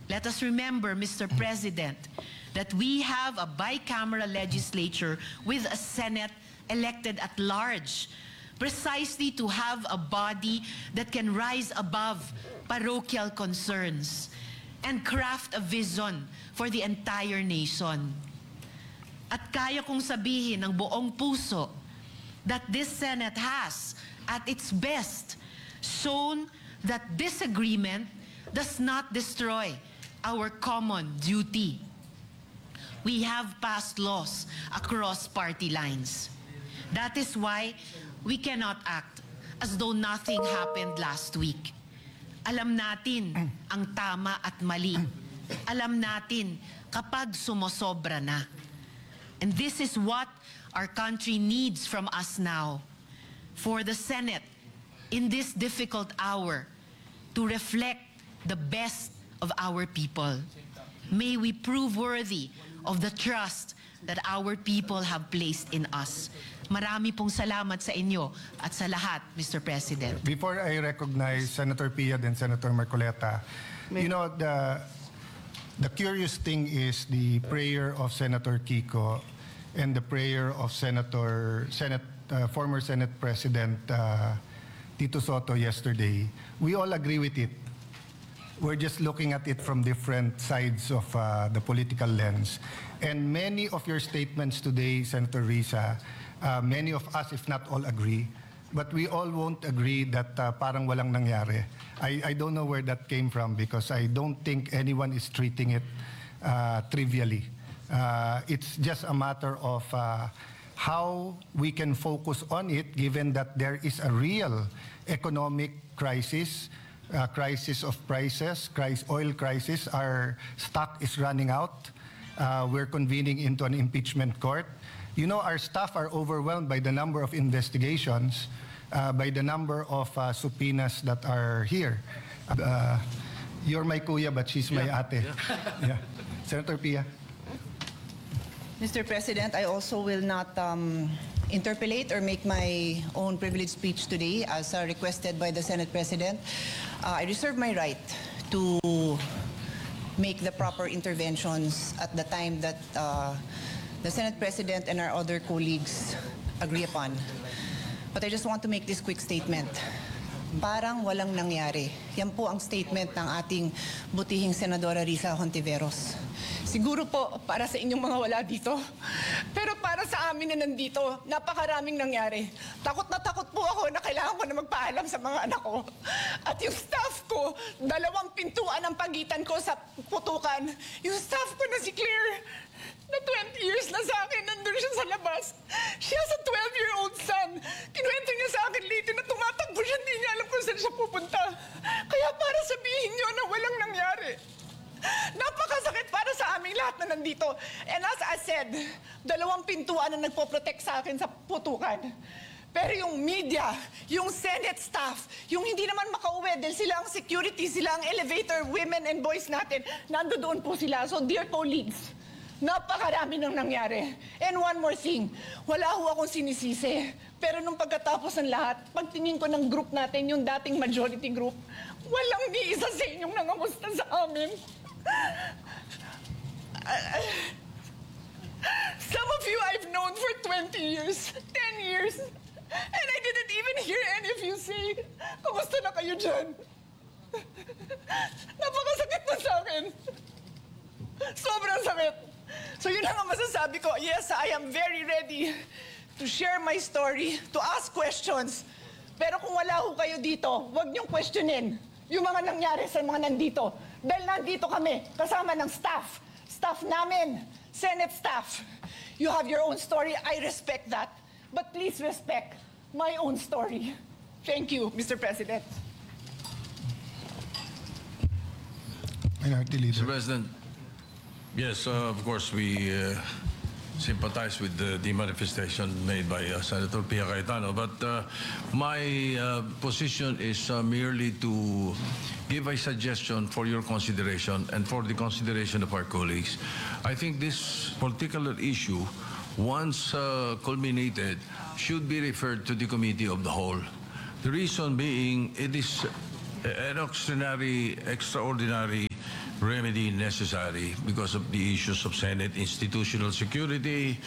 Let us remember, Mr. President, that we have a bicameral legislature with a Senate elected at large, precisely to have a body that can rise above parochial concerns and craft a vision for the entire nation. At kaya kong sabihin ng buong puso that this Senate has, at its best, shown that disagreement does not destroy our common duty. We have passed laws across party lines. That is why we cannot act as though nothing happened last week. Alam natin ang tama at mali. Alam natin kapag sumosobra na. And this is what our country needs from us now. For the Senate, in this difficult hour, to reflect the best of our people. May we prove worthy of the trust that our people have placed in us. Marami pong salamat sa inyo at sa lahat, Mr. President. Before I recognize Senator Pia and Senator Marcoleta, you know, the curious thing is the prayer of Senator Kiko and the prayer of former Senate President Tito Soto yesterday. We all agree with it. We're just looking at it from different sides of the political lens. And many of your statements today, Senator Risa, many of us, if not all, agree. But we all won't agree that parang walang nangyari. I don't know where that came from because I don't think anyone is treating it trivially. It's just a matter of how we can focus on it given that there is a real economic crisis, crisis of prices, oil crisis. Our stock is running out. We're convening into an impeachment court. You know, our staff are overwhelmed by the number of investigations, by the number of subpoenas that are here. You're my kuya, but she's my ate. Yeah. Senator Pia. Mr. President, I also will not interpolate or make my own privileged speech today as requested by the Senate President. I reserve my right to make the proper interventions at the time that the Senate President and our other colleagues agree upon. But I just want to make this quick statement. Parang walang nangyari. Yan po ang statement ng ating butihing Senadora Risa Hontiveros. Siguro po para sa inyong mga wala dito. Pero para sa amin na nandito, napakaraming nangyari. Takot na takot po ako na kailangan ko na magpaalam sa mga anak ko. At yung staff ko, 2 pintuan ang pagitan ko sa putukan. Yung staff ko na si Claire, na 20 years na sa akin, nandun siya sa labas. She has a 12-year-old son. Kinuwento niya sa akin late na tumatakbo siya, hindi niya alam kung saan siya pupunta. Kaya para sabihin niyo na walang nangyari. Napakasakit para sa aming lahat na nandito. And as I said, 2 pintuan na nagpo-protect sa akin sa putukan. Pero yung media, yung Senate staff, yung hindi naman makauwi dahil sila ang security, sila ang elevator, women and boys natin, nandoon po sila. So dear colleagues, napakarami nang nangyari. And one more thing, wala ho akong sinisisi. Pero nung pagkatapos ng lahat, pagtingin ko ng group natin, yung dating majority group, walang ni isa sa inyong nangamusta sa amin. Some of you I've known for 20 years, 10 years, and I didn't even hear any of you say, "Kumusta na kayo dyan?" Napakasakit na sa akin. Sobrang sakit. So yun ang masasabi ko. Yes, I am very ready to share my story, to ask questions. Pero kung wala ho kayo dito, huwag niyong questionin yung mga nangyari sa mga nandito. Dahil nandito kami, kasama ng staff. Staff namin, Senate staff. You have your own story. I respect that. But please respect my own story. Thank you, Mr. President. Mr. President, yes, of course, we sympathize with the manifestation made by Senator Pia Cayetano. But my position is merely to give a suggestion for your consideration and for the consideration of our colleagues. I think this particular issue, once culminated, should be referred to the Committee of the Whole. The reason being, it is an extraordinary remedy necessary because of the issues of Senate institutional security.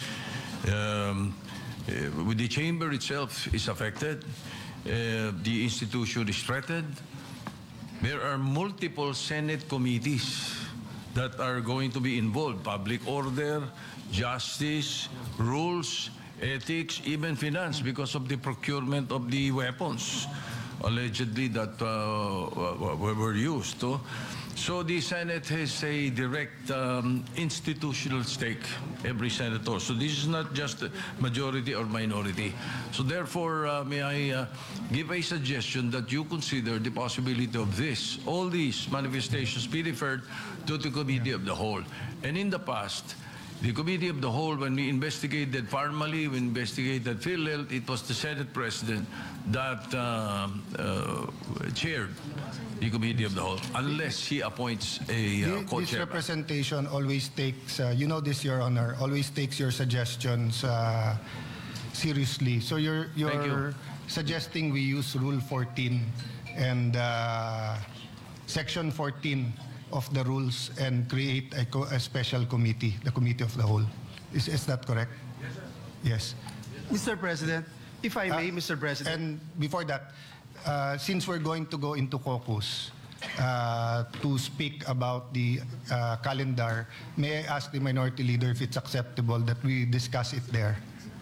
With the chamber itself is affected, the institution is threatened. There are multiple Senate committees that are going to be involved: public order, justice, rules, ethics, even finance, because of the procurement of the weapons allegedly that were used. So the Senate has a direct institutional stake, every senator. So this is not just majority or minority. So therefore, may I give a suggestion that you consider the possibility of all these manifestations be referred to the Committee of the Whole. And in the past, the Committee of the Whole, when we investigated Parmali, we investigated PhilHealth, it was the Senate President that chaired the Committee of the Whole, unless he appoints a This co-chair. representation always takes, you know this, Your Honor, always takes your suggestions seriously. So Thank you. you're suggesting we use Rule 14 and Section 14 of the rules and create a special committee, the Committee of the Whole. Is that correct? Yes. Mr. President, if I may, Mr. President. And before that, since we're going to go into caucus to speak about the calendar, may I ask the Minority Leader if it's acceptable that we discuss it there?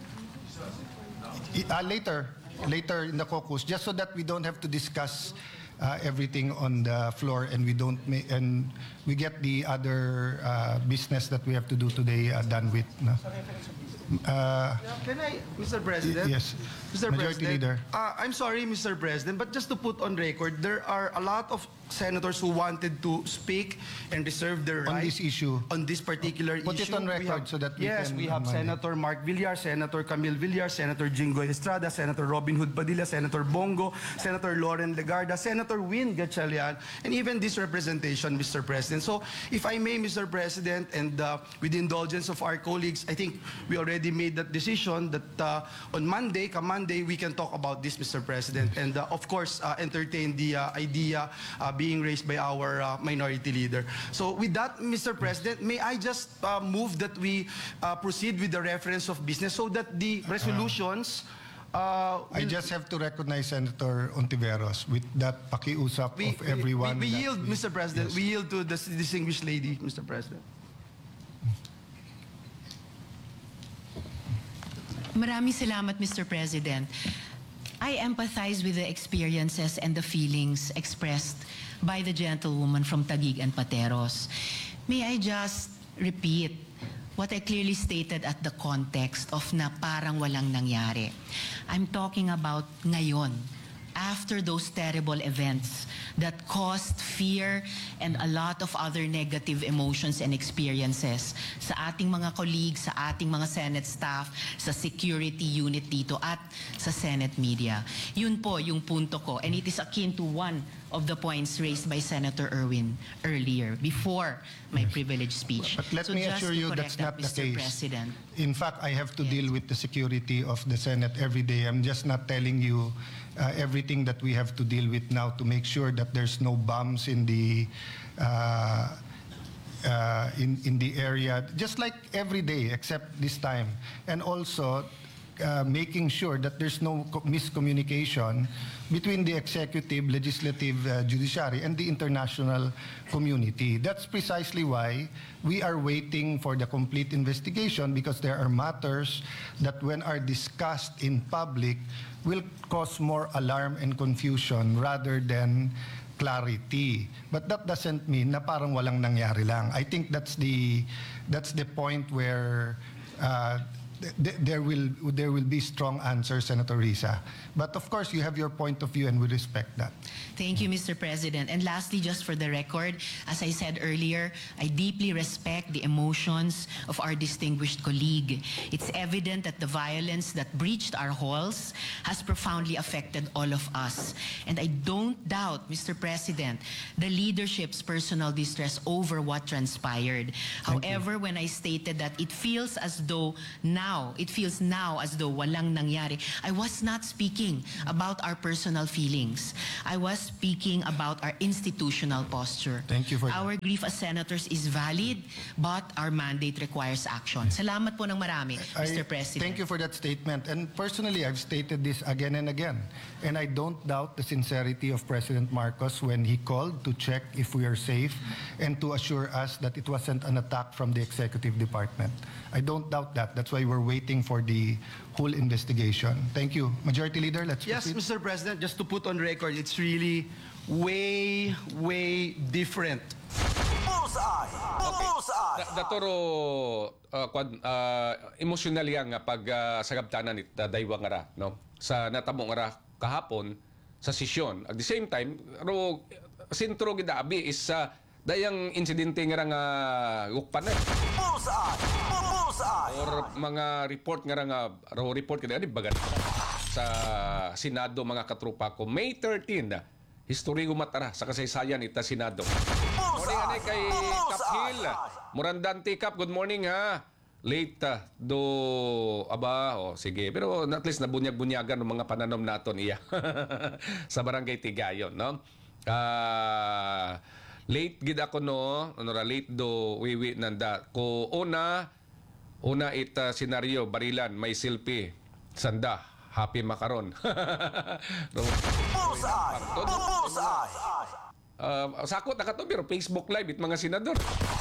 Later in the caucus, just so that we don't have to discuss everything on the floor and we get the other business that we have to do today done with. No? Can I, Mr. President? Yes. Mr. Majority President, Leader. I'm sorry, Mr. President, but just to put on record, there are a lot of senators who wanted to speak and reserve their On right this issue. on this particular issue. Put it on We record have- so that we yes, can we have amend it. Senator Mark Villar, Senator Camille Villar, Senator Jingoy Estrada, Senator Robin Hood Padilla, Senator Bongo, Senator Loren Legarda, Senator Win Gatchalian, and even this representation, Mr. President. So, if I may, Mr. President, and with the indulgence of our colleagues, I think we already made that decision that on Monday, come Monday, we can talk about this, Mr. President, and of course, entertain the idea being raised by our minority leader. So with that, Mr. President, may I just move that we proceed with the reference of business so that the resolutions I just have to recognize Senator Ontiveros with that pakiusap of everyone. we that yield, Mr. President, yes. we yield to the distinguished lady, Mr. President. Maraming salamat, Mr. President. I empathize with the experiences and the feelings expressed by the gentlewoman from Taguig and Pateros. May I just repeat what I clearly stated at the context of na parang walang nangyari. I'm talking about ngayon, after those terrible events that caused fear and a lot of other negative emotions and experiences sa ating mga colleagues, sa ating mga Senate staff, sa security unit dito at sa Senate media. Yun po yung punto ko, and it is akin to one of the points raised by Senator Erwin earlier, before my privileged speech. But let So me just assure to you correct that's not that, the Mr. case. President. In fact, I have to Yes. deal with the security of the Senate every day. I'm just not telling you everything that we have to deal with now to make sure that there's no bombs in the in the area, just like every day except this time, and also making sure that there's no miscommunication between the executive, legislative, judiciary, and the international community. That's precisely why we are waiting for the complete investigation, because there are matters that when are discussed in public will cause more alarm and confusion rather than clarity. But that doesn't mean na parang walang nangyari lang. I think that's the point where there will be strong answers, Senator Risa. But of course, you have your point of view, and we respect that. Thank you, Mr. President. And lastly, just for the record, as I said earlier, I deeply respect the emotions of our distinguished colleague. It's evident that the violence that breached our halls has profoundly affected all of us. And I don't doubt, Mr. President, the leadership's personal distress over what transpired. However, when I stated that it feels as though now now, as though walang nangyari. I was not speaking about our personal feelings. I was speaking about our institutional posture. Thank you for that. Our grief as senators is valid, but our mandate requires action. Salamat po ng marami, Mr. President. Thank you for that statement. And personally, I've stated this again and again. And I don't doubt the sincerity of President Marcos when he called to check if we are safe and to assure us that it wasn't an attack from the executive department. I don't doubt that. That's why we're waiting for the whole investigation. Thank you. Majority Leader, let's Yes, proceed. Mr. President, just to put on record, it's really way, way different. Datoro emosyonal yang pag sagabtanan it daywa nga ra, no, sa natamo nga ra kahapon sa sesyon. At the same time ro sentro gid abi is dayang insidente nga ra nga gukpan na or mga report nga ra nga ro report kada bagat sa Senado mga katrupa ko May 13 history gumatara sa kasaysayan ita Senado. Morning anay kay Kaphil. Morandante Kap, good morning ha. Late do aba sige pero at least nabunyag-bunyagan ng mga pananom naton iya sa barangay Tigayon, no? Late gid ako no, ano ra late do wiwi nanda ko una ita senaryo barilan may silpi sanda happy makaron. Sakot na kato pero Facebook Live it mga senador.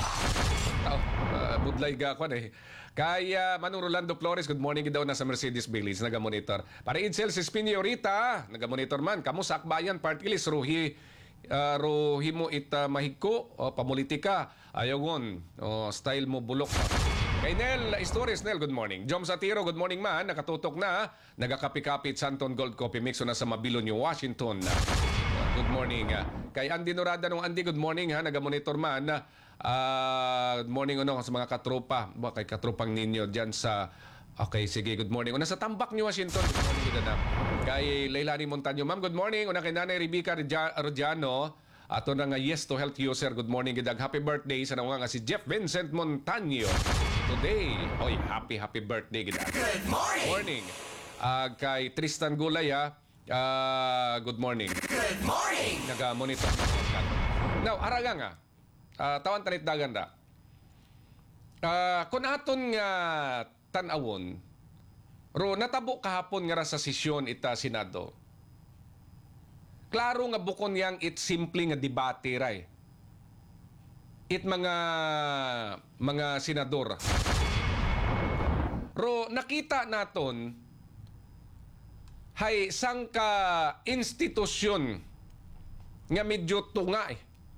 Budlay ga ko eh. Kaya Manong Rolando Flores, good morning daw na sa Mercedes-Benz naga-monitor. Para Idsel si Spinyorita, naga-monitor man. Kamo sa Akbayan Party List ruhi mo ita mahigko pamulitika. Ayagon style mo bulok. Kay Nel Stories, Nel, good morning. Jom Satiro, good morning man. Nakatutok na. Nagakapi-kapit Santon Gold Coffee Mix na sa Mabilo, New Washington. Good morning. Kay Andy Norada nung Andy, good morning ha. Naga-monitor man. Good morning sa mga katropa. Kay katropang ninyo dyan sa... Okay, sige, good morning. Una sa Tambak, New Washington. Good morning, good na. Kay Leilani Montaño, ma'am, good morning. Una kay Nanay Rebecca Rodiano. Ato na nga yes to health user. Good morning, gidag. Happy birthday sa nga si Jeff Vincent Montaño. Today, happy birthday, gidag. Good morning. Kay Tristan Gulay, good morning. Good morning. Naga-monitor. Now, araga nga. Tawan tanit dagan ra. Kung aton nga tanawon, ro natabo kahapon nga ra sa sesyon ita Senado. Klaro nga bukon yang it simple nga debate ray. It mga senador. Ro nakita naton hay sang ka institusyon nga medyo tunga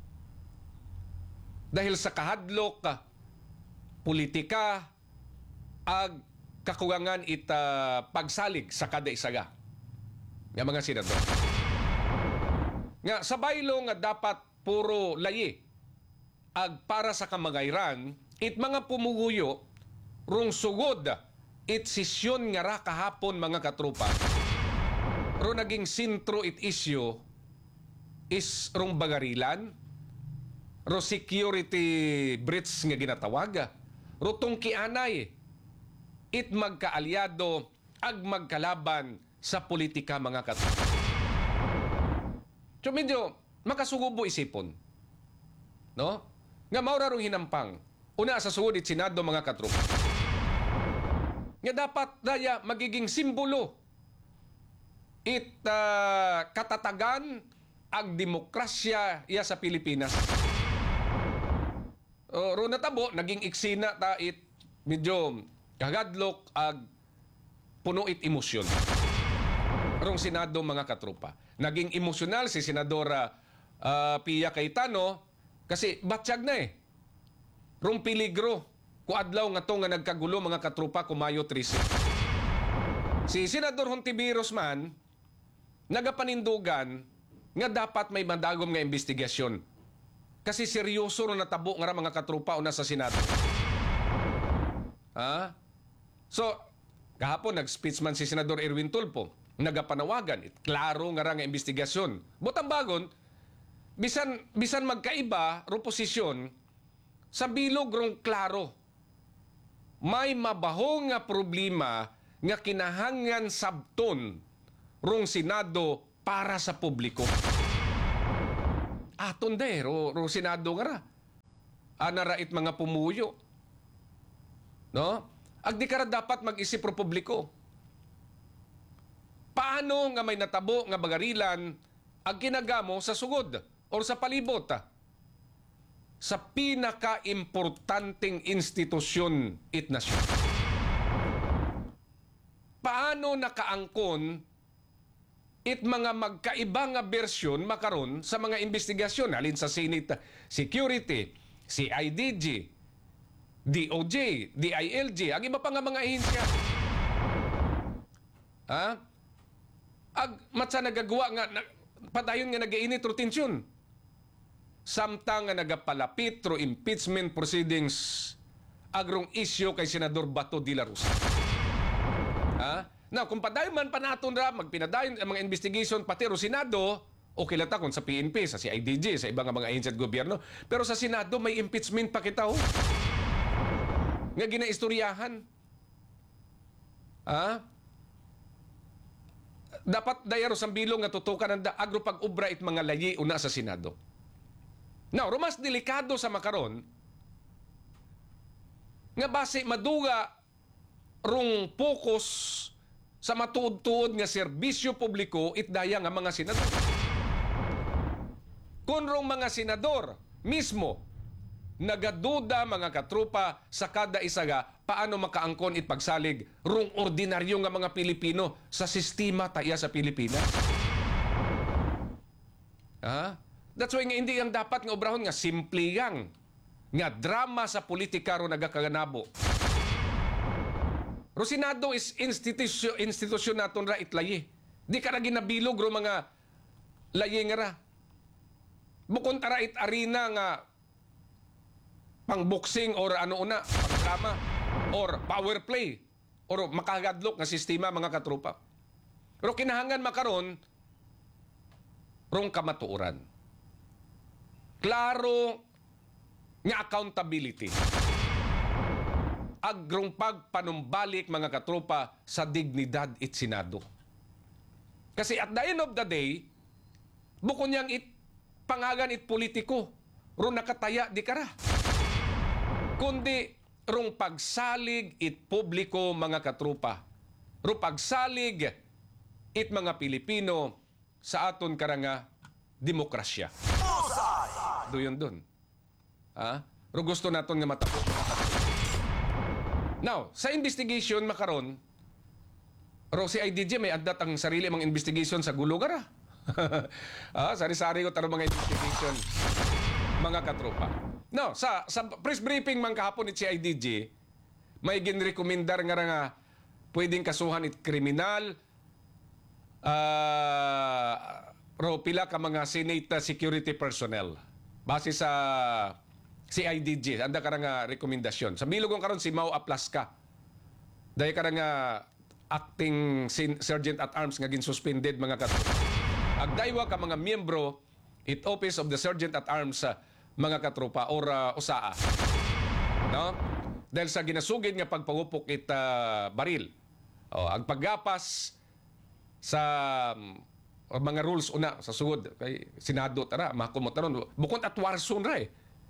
dahil sa kahadlok, politika, ag kakugangan ita pagsalig sa kada isaga nga mga senador. Nga sa baylo nga dapat puro layi ag para sa kamagayran, it mga pumuguyo rung sugod it sesyon nga ra kahapon mga katrupa. Ro naging sentro it issue is rung bagarilan, ro security breach nga ginatawag, ro tungkianay it magkaalyado ag magkalaban sa politika mga katrupa. So medyo makasugubo isipon. No? Nga maura rong hinampang. Una sa sugod it Senado mga katrupa. Nga dapat daya magiging simbolo it katatagan ag demokrasya iya sa Pilipinas. Ro natabo naging eksena ta it medyo kagadlok ag puno it emosyon. Rong Senado mga katrupa. Naging emosyonal si Senadora Pia Cayetano kasi batsyag na Rong peligro ku adlaw nga to nga nagkagulo mga katrupa kumayo 13. Si Senador Hontiveros man nagapanindugan nga dapat may mandagom nga investigasyon. Kasi seryoso ro natabo nga mga katrupa una sa Senado. So, kahapon nag-speech man si Senador Erwin Tulfo. Nagapanawagan. Klaro nga nga investigasyon. Butang bagon, bisan magkaiba ro posisyon, sa bilog rong klaro. may mabaho nga problema nga kinahanglan sabton rong Senado para sa publiko. Aton de, ro Senado nga ra. Anarait mga pumuyo. No? Agdi ka ra dapat mag-isip pro publiko. Paano nga may natabo nga bagarilan ang ginagamo sa sugod o sa palibot? Sa pinaka-importanting institusyon it nasyon. Paano nakaangkon it mga magkaiba nga bersyon makaron sa mga investigasyon halin sa Senate Security, CIDG, DOJ, DILG, ang iba pa nga mga ahensya. Ha? Matsa nagagawa nga, padayon nga nag-iinit ro tensyon. Samtang nga nagapalapit ro impeachment proceedings agrong isyo kay Senador Bato de la Rosa. Ha? Now, kung padayon man pa naton ra, magpinadayon ang mga investigation pati ro Senado, okay lang ta kung sa PNP, sa CIDG, sa ibang mga ahensya at gobyerno. Pero sa Senado, may impeachment pa kita nga ginaistoryahan. Ha? Dapat dayaro sa bilong nga tutukan ng agro pag-ubra it mga layi una sa Senado. Now, mas delikado sa makaron nga base maduga rong focus sa matuod-tuod nga serbisyo publiko itdaya nga mga senador. Kung rong mga senador mismo nagaduda mga katrupa sa kada isa nga paano makaangkon it pagsalig rong ordinaryo nga mga Pilipino sa sistema taya sa Pilipinas. Ha? That's why nga hindi ang dapat nga obrahon nga simple yang nga drama sa politika ro nagakaganabo. Ro Senado is institusyon naton ra itlayi. Di ka ra ginabilog ro mga layi nga ra. Bukon tara it arena nga pang-boxing or ano una, pang-drama or power play or makagadlok nga sistema mga katrupa. Pero kinahangan makaron rong kamatuoran. Klaro nga accountability. Agrong pagpanumbalik mga katrupa sa dignidad it Senado. Kasi at the end of the day, bukod niyang pangagan it politiko, ro nakataya di kara. Kundi rong pagsalig it publiko mga katrupa. Ro pagsalig it mga Pilipino sa aton karanga demokrasya. Doon dun. Ha? Ro gusto naton nga matapos. Now, sa investigation makaron, ro si IDG may adat ang sarili mga investigation sa gulugara. Sari-sari ko tarong mga investigation mga katropa. No, sa press briefing man kahapon ni CIDG, may ginrekomendar nga pwedeng kasuhan it kriminal, ro pila ka mga Senate security personnel. Base sa CIDG, anda ka nga rekomendasyon. Sa bilog karon si Mau Aplaska. Dahil ka nga acting sergeant at arms nga gin-suspended mga katropa. Agdaywa ka mga miyembro it Office of the Sergeant at Arms mga katropa or USAA. No? Dahil sa ginasugid nga pagpangupok it baril. Ang paggapas sa mga rules una sa sugod kay Senado tara makumot ron bukod at warson ra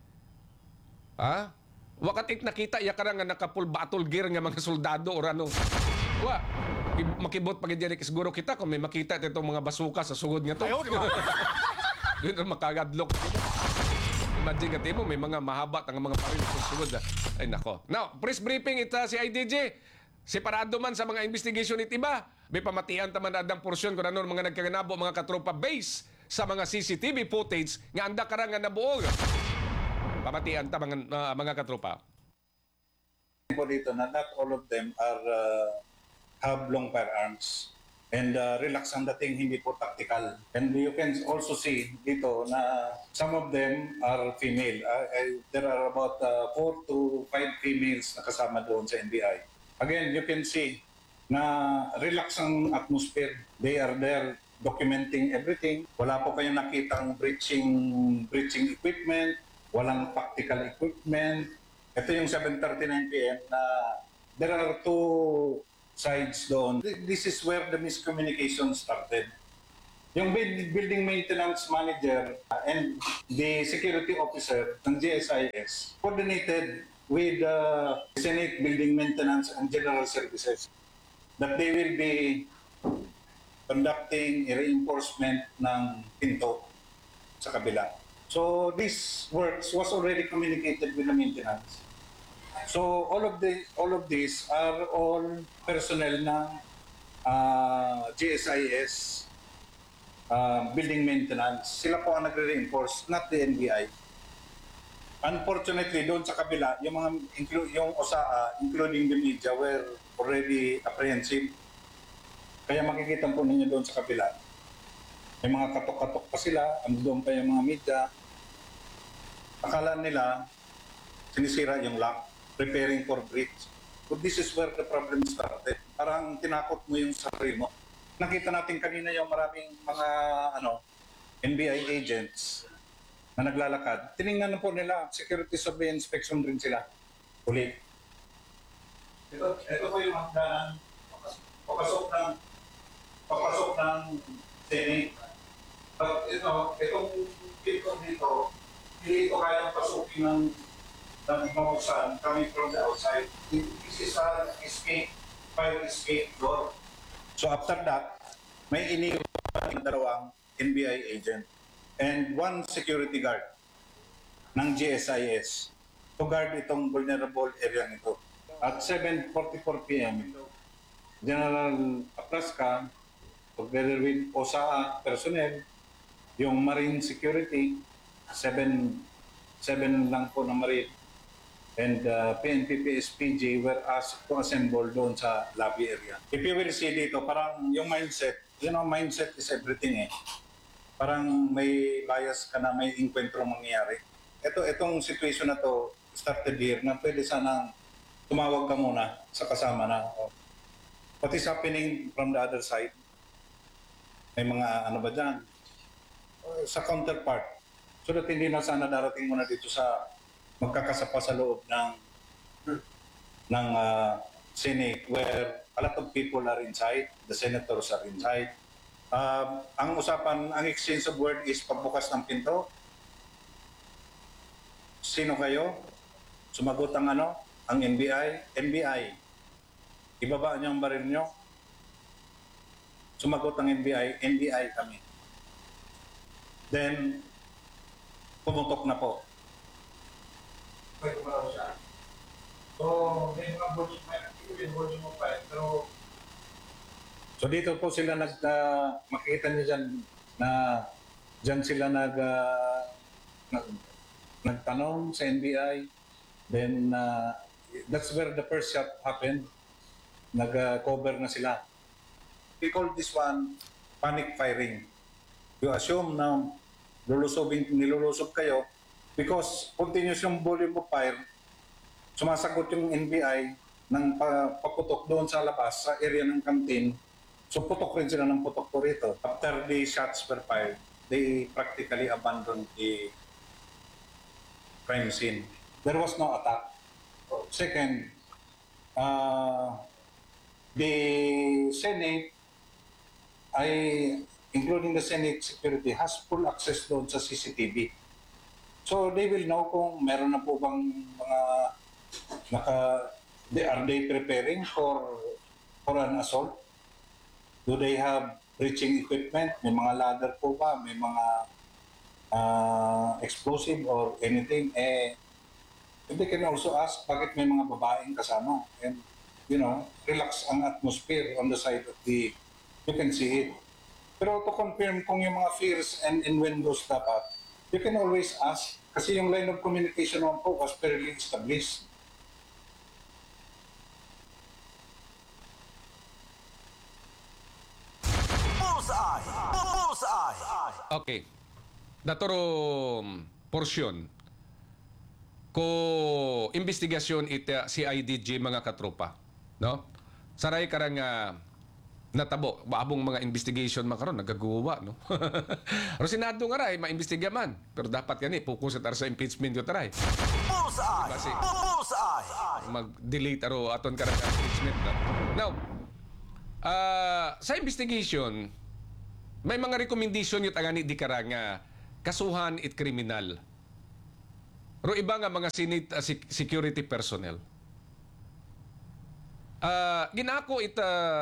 wakat it nakita ya karang nga nakapul battle gear nga mga soldado or ano makibot pag diyan siguro kita kung may makita itong mga basuka sa sugod nga to yun ang makagadlok imagine nga mo may mga mahaba ang mga baril sa sugod ay nako now press briefing ita si IDG separado man sa mga investigation it iba. May pamatian taman adang porsyon kung ano mga nagkaganabo mga katropa base sa mga CCTV footage nga anda karang nga nabuo. Pamatian ta mga katropa. Po dito na not all of them are have long firearms and relax ang dating hindi po tactical. And you can also see dito na some of them are female. There are about 4 to 5 females na kasama doon sa NBI. Again, you can see na relax ang atmosphere. They are there documenting everything. Wala po kayong nakitang breaching equipment, walang tactical equipment. Ito yung 7:39 PM na there are two sides doon. This is where the miscommunication started. Yung building maintenance manager and the security officer ng GSIS coordinated with the Senate Building Maintenance and General Services that they will be conducting a reinforcement ng pinto sa kabila. So this works was already communicated with the maintenance. So all of these are all personnel ng GSIS building maintenance. Sila po ang nagre-reinforce, not the NBI. Unfortunately, doon sa kabila, yung OSAA, including the media, were already apprehensive. Kaya makikita po ninyo doon sa kabila. May mga katok-katok pa sila, doon pa yung mga media. Akala nila, sinisira yung lock, preparing for breach. But this is where the problem started. Parang tinakot mo yung sarili mo. Nakita natin kanina yung maraming mga NBI agents na naglalakad. Tiningnan na po nila, security survey inspection rin sila. Uli. Ito po yung hagdanan. Papasok ng Senate. But itong pinto dito, hindi ito kayang pasukin ng mabuksan coming from the outside. This is an fire escape door. So after that, may iniwan ng dalawang NBI agent and one security guard ng GSIS to guard itong vulnerable area nito. At 7:44 p.m., General Apraska, together with OSAA personnel, yung Marine Security, 7 lang po ng Marine, and PNP PSPG were asked to assemble doon sa lobby area. If you will see dito, parang yung mindset, mindset is everything eh. Parang may bias ka na may enkwentro mangyayari. Itong situation na to started here na pwede sanang tumawag ka muna sa kasama na what is happening from the other side. May mga ba dyan? Sa counterpart. So that hindi na sana darating muna dito sa magkakasapa sa loob ng Senate where a lot of people are inside, the senators are inside. Ang usapan, ang exchange of word is pagbukas ng pinto. Sino kayo? Sumagot ang ang NBI. NBI. Ibaba niyo ang baril niyo. Sumagot ang NBI. NBI kami. Then, pumutok na po. Pwede ko malaw siya. So, may mga volume of fire, pero so dito po sila makikita niyo dyan na dyan sila nagtanong sa NBI. Then that's where the first shot happened. Nag-cover na sila. We call this one panic firing. You assume na nilulusog kayo because continuous yung volume of fire. Sumasagot yung NBI ng paputok doon sa labas, sa area ng canteen. So putok rin sila ng putok po rito. After the shots were fired, they practically abandoned the crime scene. There was no attack. Second, the Senate, including the Senate security, has full access doon sa CCTV. So they will know kung meron na po bang mga are they preparing for an assault? Do they have breaching equipment? May mga ladder po ba? May mga explosive or anything? They can also ask, bakit may mga babaeng kasama? And, relax ang atmosphere on the side of you can see it. Pero to confirm kung yung mga fears and innuendos dapat, you can always ask, kasi yung line of communication naman po was fairly established. Okay. Datoro porsyon ko investigasyon ita si IDG mga katropa, no? Saray karang natabo abong mga investigation makaron nagagawa no. Pero Senado nga ray maimbestiga man pero dapat gani focus sa impeachment yo taray. Bullseye. Mag-delete aro aton karang impeachment no? Now sa investigation may mga recommendation yo tagani di karanga kasuhan it kriminal. Ro iba nga mga security personnel. Ginako it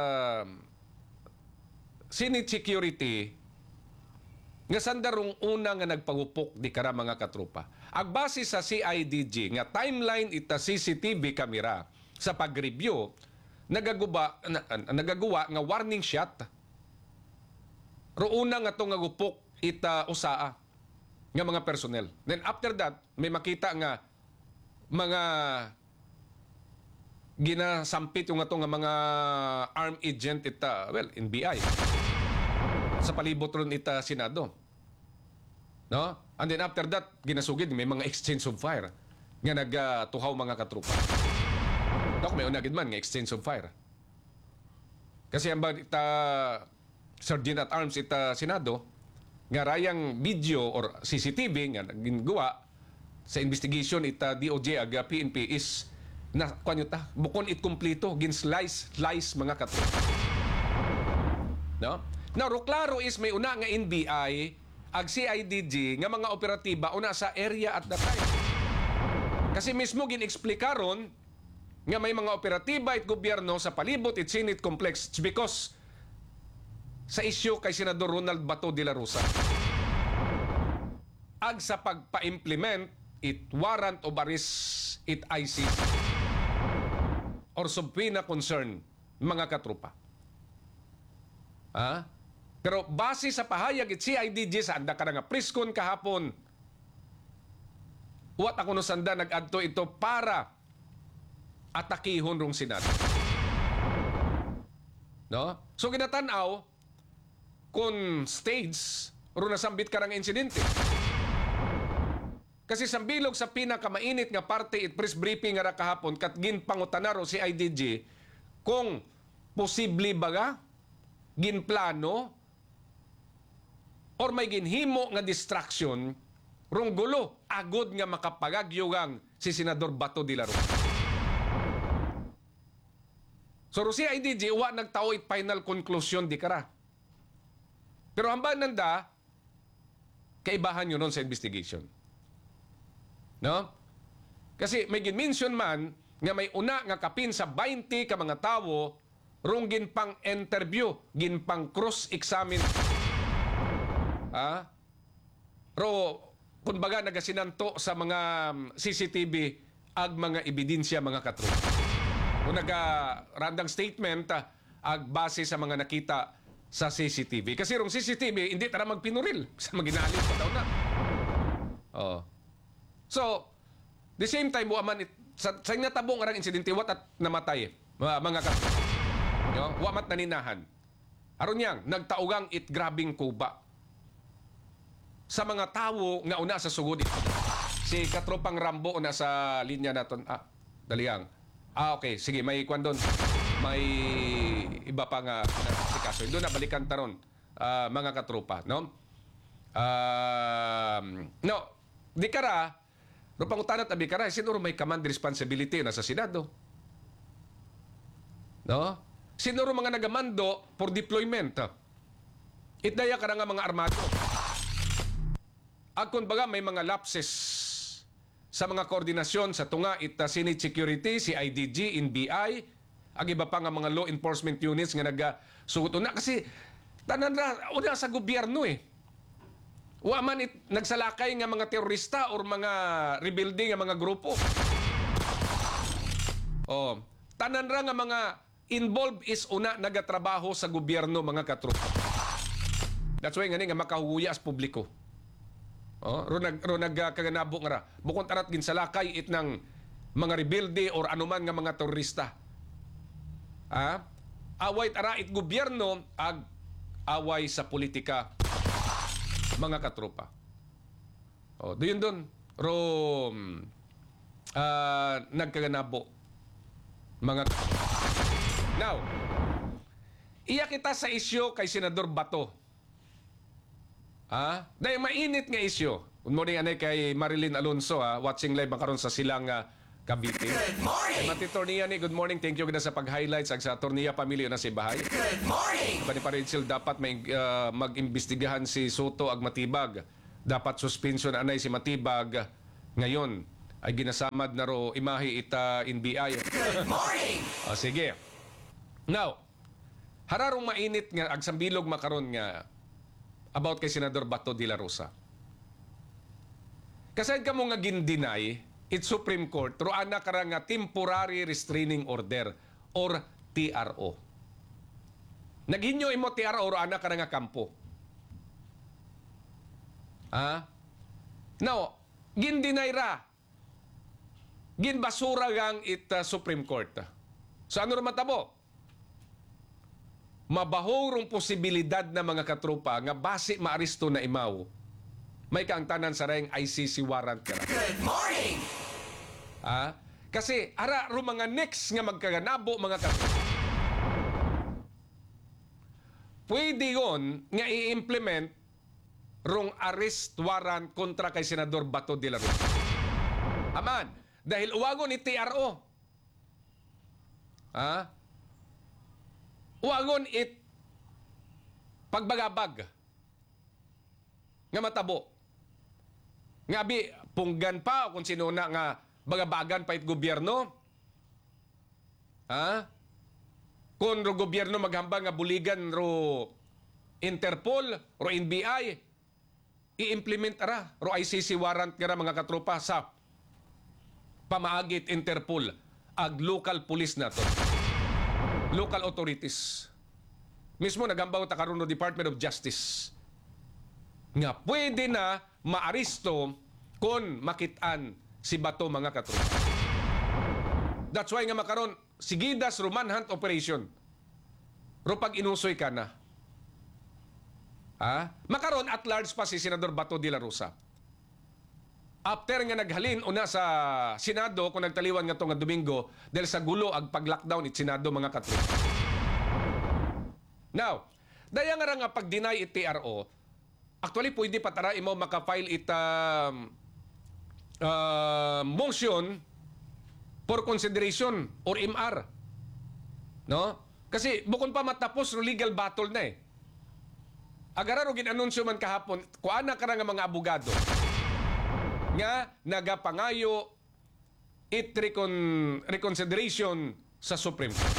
Senate security nga sandarong una nga nagpangupok di kara mga katropa. Agbase sa CIDG nga timeline ita CCTV camera sa pag-review nagagawa nga warning shot. Ro una nga to nga gupok ita usaa nga mga personnel. Then after that may makita nga mga ginasampit yung nga mga armed agent ita, well, NBI. Sa palibot ron ita Senado. No? And then after that, ginasugid, may mga exchange of fire nga nagtuhaw mga katrupa. Dok, may unagid man nga exchange of fire. Kasi ang ba ita Sergeant at Arms ita Senado, nga rayang video or CCTV nga ginagawa sa investigation ita DOJ aga PNP is na kanyo ta bukon it kompleto gin slice mga katro. No? Now ro klaro is may una nga NBI ag CIDG nga mga operatiba una sa area at that time. Kasi mismo gin-explikaron nga may mga operatiba it gobyerno sa palibot it Senate complex because sa issue kay Senador Ronald Bato de la Rosa. Ag sa pagpa-implement it warrant of arrest it ICC or subpoena concern mga katrupa. Pero base sa pahayag it CIDG sa anda ka nga priskon kahapon, wat ako no sanda nag-adto ito para atakihon rong Senado. No? So ginatanaw kung stage ro nasambit karang insidente. Kasi sambilog sa pinakamainit nga parte it press briefing nga kahapon kat ginpangutanaro si IDG kung posible baga ginplano or may ginhimo nga distraction rong gulo agod nga makapagagyugang si Senador Bato de la Rosa. So si IDG wa nagtao it final conclusion di kara. Pero hambang nanda kaibahan yun nun sa investigation. No? Kasi may gin-mention man nga may una nga kapin sa 20 ka mga tawo rong ginpang interview, ginpang cross-examine. Ro kumbaga nagasinanto sa mga CCTV ag mga ebidensya mga katro. Kung naga-randang statement ag base sa mga nakita sa CCTV. Kasi rong CCTV hindi tara magpinuril sa maginalit pa daw na. So, the same time, sa natabong arang insidente, wat at namatay, mga katro. No? Wamat naninahan. Aron yang, nagtaugang it grabing kuba. Sa mga tawo nga una sa sugod ito. Si Katropang Rambo una sa linya naton. Daliang. Okay, sige, may kwan doon. May iba pa nga si kaso. Doon na balikan taron, mga katropa. No? No, di kara, no pangutanan tabi kara, sinuro may command responsibility na sa Senado. No? Sinuro mga nagamando for deployment. Itdaya ka nga mga armado. Akon baga may mga lapses sa mga koordinasyon sa tunga ita Senate Security, CIDG, NBI, ag iba pa nga mga law enforcement units nga nagasugot na kasi tanan na una sa gobyerno Wa man nagsalakay nga mga terorista or mga rebuilding nga mga grupo. Tanan ra nga mga involved is una nagatrabaho sa gobyerno mga katrupa. That's why nga makahuya as publiko. Ro nagkaganabo nga ra. Bukod arat ginsalakay it ng mga rebelde or anuman nga mga terorista. Away tara it gobyerno ag away sa politika mga katropa. Doon doon. Nagkaganabo. Mga Now, iya kita sa isyo kay Senador Bato. Dahil mainit nga isyo. Good morning, anay kay Marilyn Alonso, watching live makaroon sa silang Cavite. Good morning! Kay Mati Tornia ni, good morning. Thank you gina sa pag-highlights sa Tornia pamilya na si Bahay. Good morning! Paniparinsil dapat may mag-imbestigahan si Soto ag Matibag. Dapat suspension anay si Matibag. Ngayon ay ginasamad na ro imahi ita NBI. Good morning! Sige. Now, hararong mainit nga agsambilog makaron nga about kay Senador Bato de la Rosa. Kasad ka mo nga gindinay, it's Supreme Court, ruan na kara nga Temporary Restraining Order or TRO. Naghinyo imo TRO, ruan na kara nga kampo. Now, gindinay ra. Ginbasura gang Supreme Court. So ano naman tabo? Mabahorong posibilidad na mga katropa nga base maaristo na imaw, may kaangtanan sa rayang ICC warrant ka. Good morning! Kasi ara ro mga next nga magkaganabo mga katropa. Pwede yon nga i-implement rong arrest warrant kontra kay Senador Bato de la Rosa. Aman, dahil uwagon ni TRO. Uwagon it pagbagabag nga matabo. Nga bi punggan pa kung sino na nga bagabagan pa it gobyerno. Kung ro gobyerno maghambang nga buligan ro Interpol ro NBI, i-implement ara ro ICC warrant nga mga katropa sa pamaagit Interpol ag local police nato. Local authorities. Mismo nagambaw ta karon no Department of Justice nga pwede na maaristo kung makitaan si Bato mga katropa. That's why nga makaron sigidas ro manhunt operation. Ro pag inusoy ka na. Makaron at large pa si Senador Bato de la Rosa. After nga naghalin una sa Senado kung nagtaliwan nga to nga Domingo dahil sa gulo ag pag-lockdown it Senado mga katropa. Now, daya nga pag-deny it TRO, actually pwede pa tara imo maka-file it motion for consideration or MR. No? Kasi bukod pa matapos no legal battle na Agararo ginanunsyo man kahapon, kuana ka nga mga abogado nga nagapangayo it reconsideration sa Supreme Court.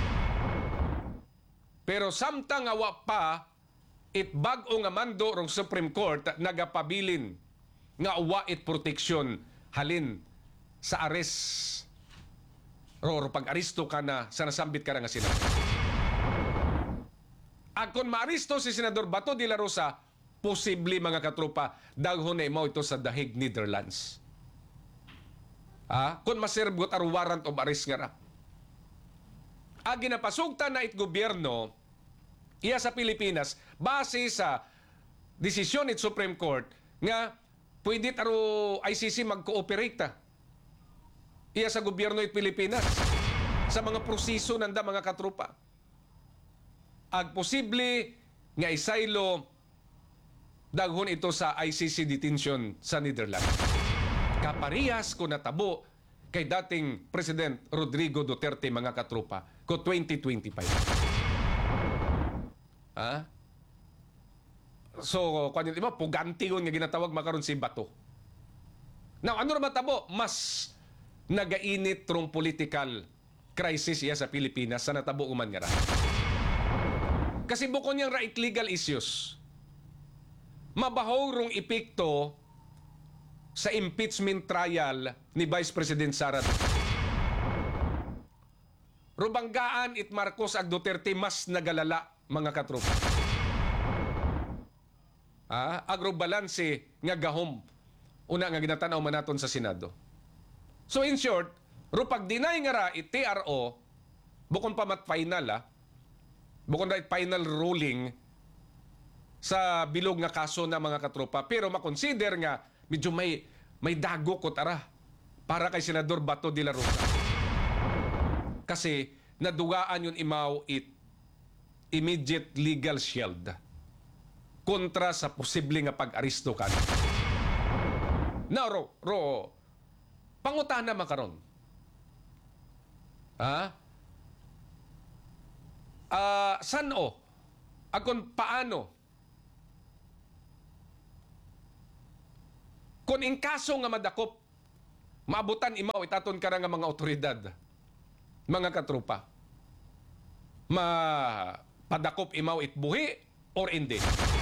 Pero samtang awa pa it bag-o nga mando rong Supreme Court nagapabilin nga awa it protection halin sa arrest ro pag-aristo ka na sa nasambit ka na nga Senado. At kung maaristo si Senador Bato de la Rosa, posible mga katropa, daghon na imaw ito sa The Hague, Netherlands. Kung masergot ar warrant of arrest nga ra. Ginapasugta na it gobyerno, iya sa Pilipinas, base sa desisyon it Supreme Court, nga pwede taro ICC mag-cooperate iya sa gobyerno it Pilipinas sa mga proseso nanda mga katropa. Ag posible nga isaylo daghon ito sa ICC detention sa Netherlands. Kaparehas ko natabo kay dating President Rodrigo Duterte mga katropa ko 2025. So, kung di ba, puganti yun nga ginatawag makaroon si Bato. Now, ano naman tabo? Mas nagainit rong political crisis iya sa Pilipinas sa natabo uman nga ra. Kasi bukod niyang right legal issues, mabahaw rong epekto sa impeachment trial ni Vice President Sara Duterte. Rubanggaan it Marcos ag Duterte mas nagalala mga katropa. Agrobalanse nga gahom una nga ginatanaw man naton sa Senado. So in short, ro pag-deny nga ra it TRO bukod pa mat final bukod na final ruling sa bilog nga kaso na mga katropa. Pero makonsider nga medyo may dago ko tara para kay Senador Bato de la Rosa. Kasi nadugaan yun imaw it immediate legal shield kontra sa posible nga pag-aristo ka. Now, pangutan na makaron. San o? Akon paano? Kung in kaso nga madakop, maabutan imaw itaton ka nga mga otoridad, mga katrupa. Padakop imaw itbuhi or hindi.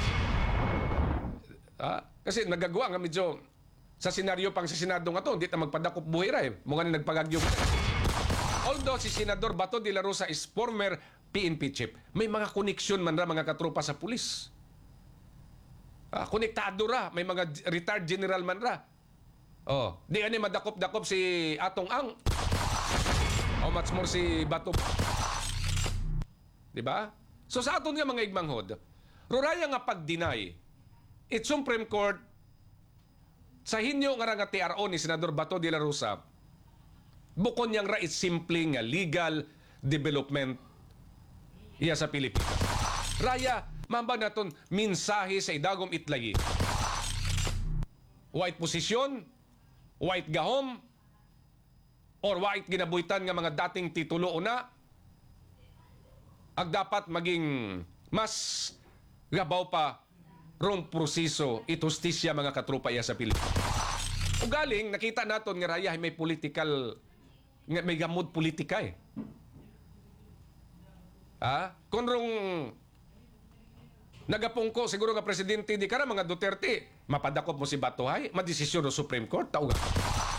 Kasi nagagawa nga medyo sa senaryo pang sa Senado nga to, hindi na magpadakop buhi ra eh. Mga na nagpagagyo. Although si Senador Bato de la Rosa is former PNP chief, may mga koneksyon man ra mga katrupa sa pulis. Konektado ra, may mga retired general man ra. Di ani madakop-dakop si Atong Ang. How much more si Bato. Di ba? So sa aton nga mga igmanghod, ruraya nga pag-deny, it Supreme Court sa hinyo nga TRO ni Senador Bato de la Rosa, bukon niyang ra is simple nga legal development iya sa Pilipinas. Raya, mamba naton mensahe sa idagom itlayi. White posisyon, white gahom, or white ginabuhitan nga mga dating titulo una, ag dapat maging mas gabaw pa rong proseso itustisya mga katrupa iya sa Pilipinas. Ugaling, nakita naton nga raya may political, may gamod politika eh. Kung rong nagapungko siguro nga presidente di kara mga Duterte, mapadakop mo si Batohay, madesisyon ng Supreme Court, tao nga.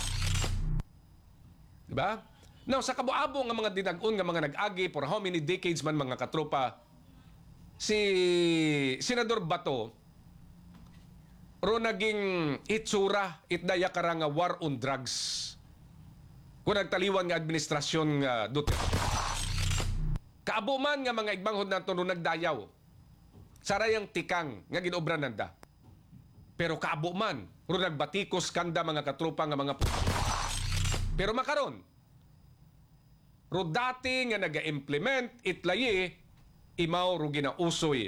Diba? Now, sa kabuabo nga mga dinag-on nga mga nag-agi for how many decades man mga katropa, si Senador Bato, ro naging itsura, itdaya kara nga war on drugs. Kung nagtaliwan nga administrasyon nga Duterte. Kaabo man nga mga igbanghod nato ro nagdayaw. Sarayang tikang nga ginobra nanda. Pero kaabo man ro nagbatikos kanda mga katropa nga mga pero makaron ro dati nga naga-implement itlayi imaw ro ginausoy.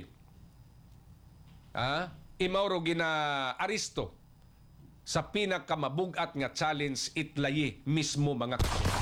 Imaw ro gina-aristo sa pinakamabug-at nga challenge itlayi mismo mga katropa.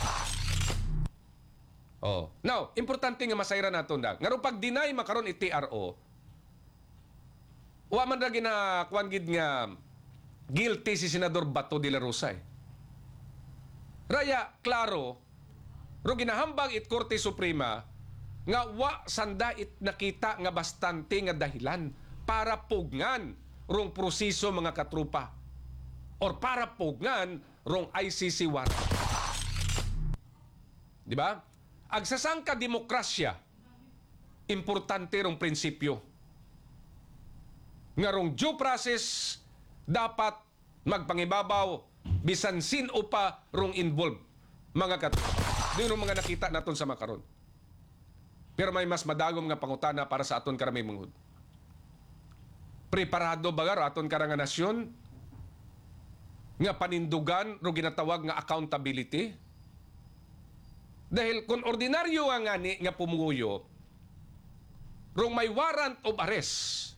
Now, importante nga masayra nato na. Nga ro pag deny makaron TRO, wa man ra ginakuan gid nga guilty si Senador Bato de la Rosa. Raya, klaro, ro ginahambang it Korte Suprema nga wa sanda it nakita nga bastante nga dahilan para pugngan rong proseso mga katrupa or para pugngan rong ICC warrant. Di ba? Agsasangka demokrasya, importante rong prinsipyo. Nga rong due process, dapat magpangibabaw, bisan sino pa rong involved, mga katrupa. Doon mga nakita naton sa makaron. Pero may mas madagom nga pangutana para sa aton karamay mangud. Preparado ba nga aton karang nasyon nga panindugan ro ginatawag nga accountability? Dahil kung ordinaryo nga ni nga pumuyo, rong may warrant of arrest,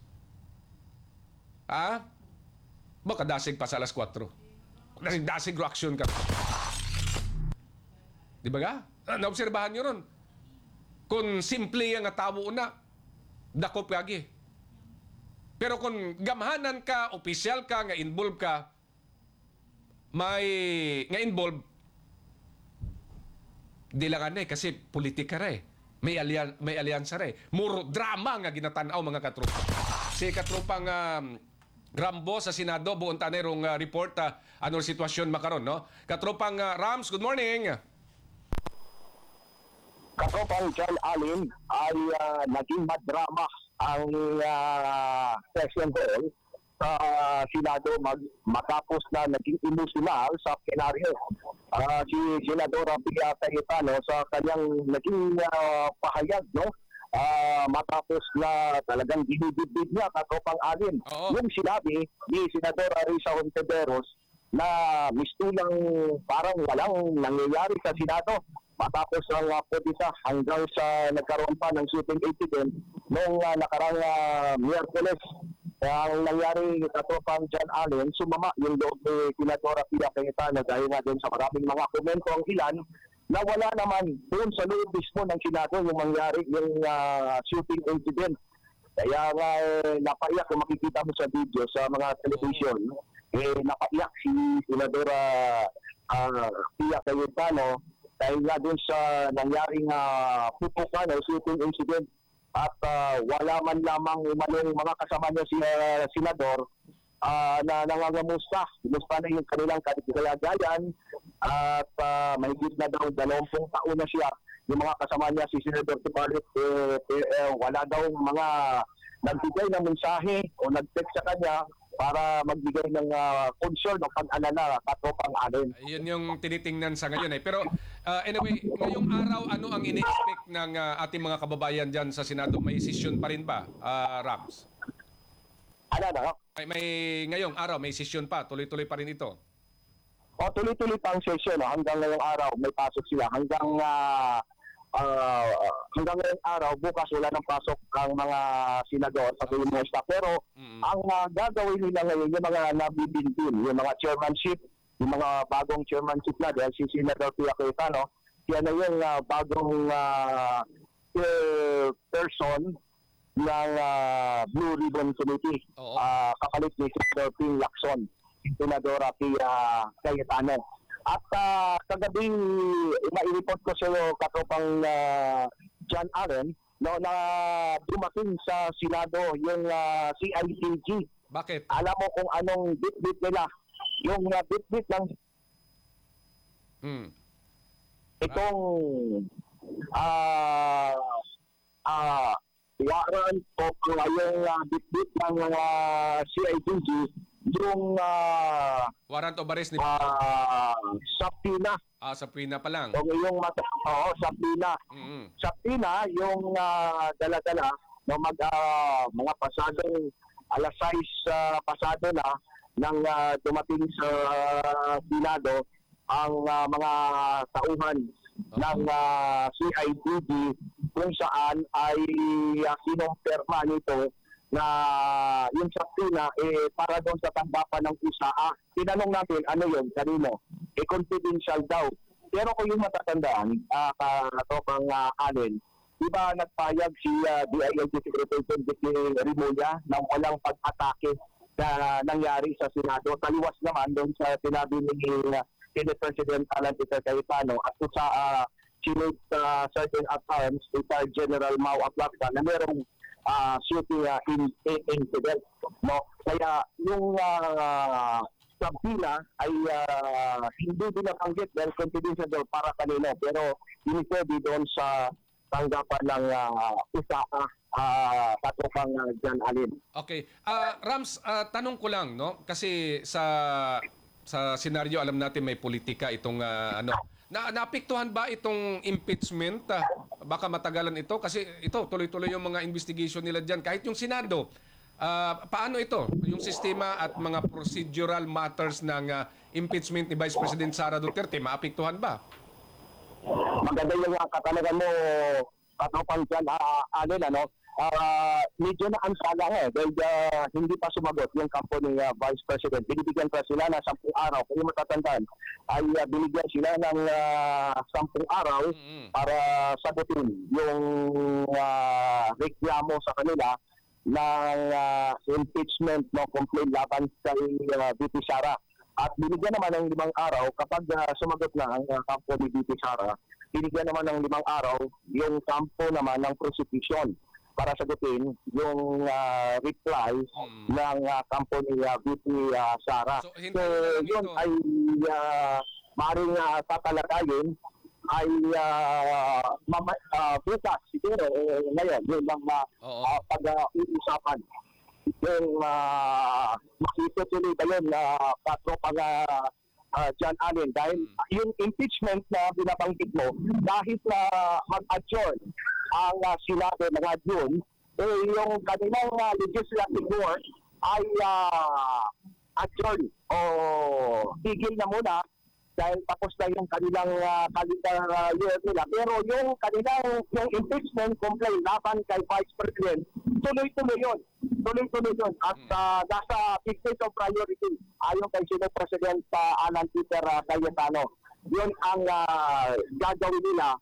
baka dasig pa sa alas 4. Dasig ro aksyon ka. Di ba ga? Naobserbahan nyo ron. Kung simple nga tao una, dakop kagi. Pero kung gamhanan ka, opisyal ka, nga involved ka, may nga involved, di lang kasi politika ra eh. May alyansa ra eh. Muro drama nga ginatanaw mga katrupa. Si katrupang Rambo sa Senado, buong tanerong report, anong sitwasyon makaron, no? Katropang Rams, good morning. Katropang John Allen ay naging madrama ang session hall sa Senado matapos na naging emotional sa plenaryo. Si Senadora Pia Cayetano sa kanyang naging pahayag, no? Matapos na talagang dinidibdib niya Katropang Allen. Yung sinabi ni Senadora Risa Hontiveros na mistulang parang walang nangyayari sa Senado. matapos ang protesta hanggang sa nagkaroon pa ng shooting incident noong nakarang Miyerkules. Ang nangyari katropang John Allen, sumama yung loob ni Senadora Pia Cayetano dahil nga din sa maraming mga komento ang ilan na wala naman doon sa loob mismo ng Senado yung mangyari yung shooting incident. Kaya nga napaiyak kung makikita mo sa video sa mga television, napaiyak si Senadora Pia Cayetano dahil nga doon sa nangyaring pupukan o shooting incident. At wala man lamang umanong mga kasama niya si Senador na nangangamusta. Kumusta na yung kanilang kalagayan at mahigit na daw 20 taon na siya. Yung mga kasama niya si Senador Tubalit, wala daw mga nagbigay ng mensahe o nag-text sa kanya para magbigay ng concern o pag-alala katropang Allen. Yun yung tinitingnan sa ngayon eh. Pero anyway, ngayong araw, ano ang ini-expect ng ating mga kababayan dyan sa Senado? May session pa rin ba, Rams? Ano? Ngayong araw, may session pa. Tuloy-tuloy pa rin ito. O tuloy-tuloy pang session. Hanggang ngayong araw, may pasok sila. Hanggang ngayong araw, bukas wala ng pasok ang mga senador sa mga staff. Pero ang gagawin nila ngayon, yung mga nabibintin, yung mga chairmanship, yung mga bagong chairmanship na dahil si Senador Pia Cayetano, siya na yung bagong person ng Blue Ribbon Committee. Kapalit ni Senador Ping Lacson, Senadora Pia Cayetano. At kagabi, na-report ko sa iyo, katropang John Allen, no, na dumating sa Senado yung CIDG. Bakit? Alam mo kung anong bit-bit nila. Yung bit-bit ng itong warrant o yung bit-bit ng CIDG, yung Warrant of arrest ni sa PINA. sa PINA pa lang. O yung sa PINA. Sa PINA, yung dala-dala no, mga pasadong alas 6 pasado na nang dumating sa Senado ang mga tauhan ng CIDG kung saan ay kinumpirma nito na yung sa PINA para doon sa tanggapan ng PISA. Tinanong natin ano yun, kanino? Confidential daw. Pero kung yung matatandaan, katropang Allen, di ba nagpayag si DILG Secretary Vicky Remulla na walang pag-atake na nangyari sa Senado. Taliwas naman doon sa sinabi ni Senate President Alan Peter Cayetano at sa Senate Sergeant at Arms, retired General Mau Aplacta, na merong shooting incident. No? Kaya yung sa PINA ay hindi binabanggit dahil confidential daw para kanino. Pero inisabi doon sa tanggapan ng katropang John Allen. Okay. Rams, tanong ko lang, no? Kasi sa senaryo, alam natin may politika itong naapektuhan ba itong impeachment? Baka matagalan ito kasi ito tuloy-tuloy yung mga investigation nila diyan kahit yung Senado. Paano ito? Yung sistema at mga procedural matters ng impeachment ni Vice President Sara Duterte, maapektuhan ba? Maganda yung katanungan mo, katropang John Allen, ano? Medyo na ansala dahil hindi pa sumagot yung kampo ni Vice President. Binibigyan pa sila ng 10 araw. Kung yung matatandaan, ay binigyan sila ng 10 araw para sagutin yung reklamo sa kanila ng impeachment no complaint laban kay VP Sara. At binigyan naman ng 5 araw kapag sumagot na ang kampo ni VP Sara, binigyan naman ng 5 araw yung kampo naman ng prosecution para sagutin yung reply ng kampo ni VP Sara. So yun ay maaaring tatalakayin ay bukas siguro ngayon yun lang pag-uusapan yung makitutuloy ba yun katropang John Allen dahil yung impeachment na binabanggit mo dahil na mag-adjourn ang Senado ng June yung kanilang legislative work ay adjourn o tigil na muna dahil tapos na yung kanilang calendar year nila. Pero yung kanilang yung impeachment complaint laban kay Vice President, tuloy-tuloy yun. Tuloy-tuloy yun. At nasa big state of priority ayon kay Senate President Alan Peter Cayetano. Yun ang gagawin nila.